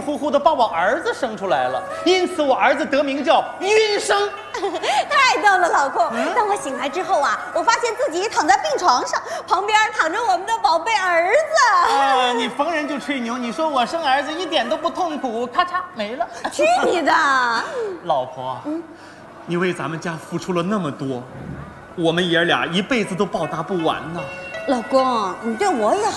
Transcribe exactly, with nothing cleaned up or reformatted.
乎乎的把我儿子生出来了，因此我儿子得名叫晕生。 太逗了，老公！嗯、当我醒来之后啊，我发现自己躺在病床上，旁边躺着我们的宝贝儿子。 啊，你逢人就吹牛，你说我生儿子一点都不痛苦，咔嚓没了。 去你的！ 老婆，嗯，你为咱们家付出了那么多，我们爷俩一辈子都报答不完呢。 老公，你对我也